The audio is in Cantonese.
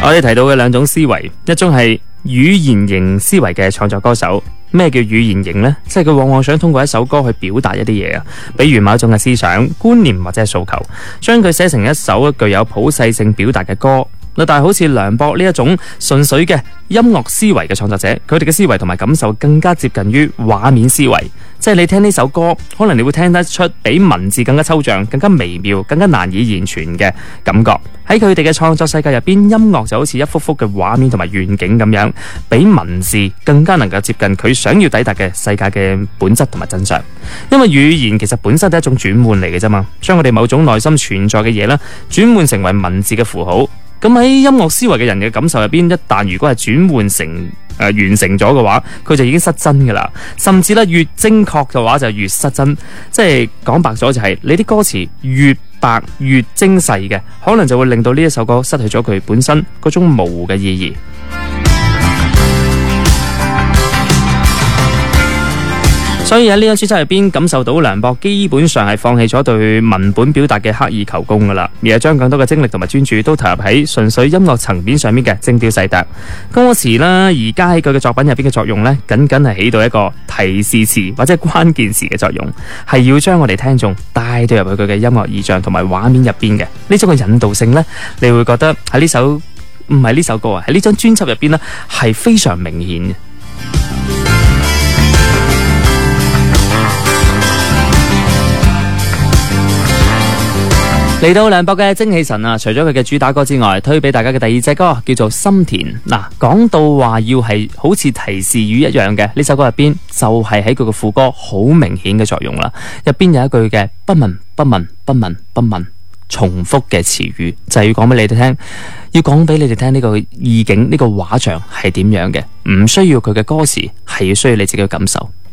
我哋提到嘅兩種思維，一種係語言型思維嘅創作歌手。咩叫語言型呢？即係佢往往想通過一首歌去表達一啲嘢啊，比如某一種嘅思想、觀念或者係訴求，將佢寫成一首具有普世性表達嘅歌。但係好似梁博呢一種純粹嘅音樂思維嘅創作者，佢哋嘅思維同埋感受更加接近於畫面思維，即係你聽呢首歌，可能你會聽得出比文字更加抽象、更加微妙、更加難以言傳嘅感覺。喺佢哋嘅創作世界入邊，音樂就好似一幅幅嘅畫面同埋願景咁樣，比文字更加能夠接近佢想要抵達嘅世界嘅本質同埋真相。因為語言其實本身係一種轉換嚟嘅啫嘛，將我哋某種內心存在嘅嘢啦，轉換成為文字嘅符號。咁喺音樂思維嘅人嘅感受入邊，一旦如果係轉換成完成咗嘅話，佢就已經失真噶啦。甚至咧越精確嘅話就越失真，即係講白咗就係你啲歌詞越白越精細嘅，可能就會令到呢一首歌失去咗佢本身嗰種模糊嘅意義。所以喺呢張專輯入邊，感受到梁博基本上係放棄咗對文本表達嘅刻意求工噶啦，而係將更多嘅精力同埋專注都投入喺純粹音樂層面上面嘅精雕細琢。歌詞啦，而家喺佢嘅作品入邊嘅作用呢，僅僅係起到一個提示詞或者關鍵詞嘅作用，係要將我哋聽眾帶到入去佢嘅音樂意象同埋畫面入邊嘅呢種嘅引導性呢，你會覺得喺呢首唔係呢首歌啊，喺呢張專輯入邊呢，係非常明顯嘅。嚟到梁博嘅精氣神啊，除咗佢嘅主打歌之外，推俾大家嘅第二隻歌叫做《心田》。嗱，講到話要係好似提示語一樣嘅呢首歌入邊，就係喺佢嘅副歌好明顯嘅作用啦。入邊有一句嘅不問不問不問不問重複嘅詞語，就係要講俾你哋聽，要講俾你哋聽呢個意境，呢個畫像係點樣嘅，唔需要佢嘅歌詞，係要需要你自己嘅感受。